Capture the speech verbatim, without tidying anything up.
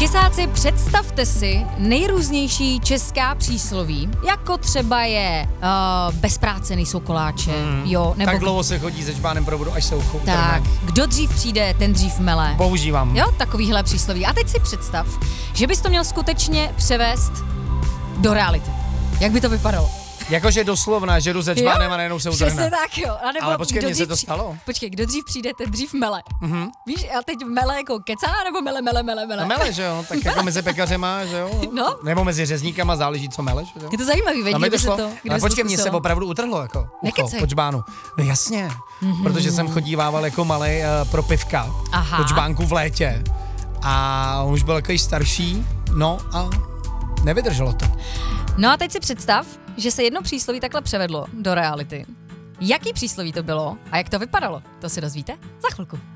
Kysáci, představte si nejrůznější česká přísloví, jako třeba je uh, bez práce nejsou koláče, mm, jo, nebo... Tak dlouho se chodí se čbánem pro vodu, až se uchou. Tak, kdo dřív přijde, ten dřív mele. Používám. Jo, takovýhle přísloví. A teď si představ, že bys to měl skutečně převést do reality. Jak by to vypadalo? Jakože doslovna, že jdu se čbánem a najednou se utrhne. Přesně tak, jo. A nebo ale počkej, mně se to při... stalo. Počkej, kdo dřív přijde, ten dřív mele. Mm-hmm. Víš, a teď mele jako kecá, nebo mele, mele, mele, mele. No mele, že jo, tak jako mezi pekařema, že jo. No. Nebo mezi řezníkama, záleží, co meleš, že jo. Je to zajímavý, veď, No, kdyby se došlo, to... ale počkej, mně se opravdu utrhlo, jako ucho, po čbánu. No jasně, mm-hmm. protože jsem chodívával jako malej uh, pro pivka Aha. do čbánku v létě a on už byl takový starší, no a nevydrželo to. No a teď si představ, že se jedno přísloví takhle převedlo do reality. Jaký přísloví to bylo a jak to vypadalo, to se dozvíte za chvilku.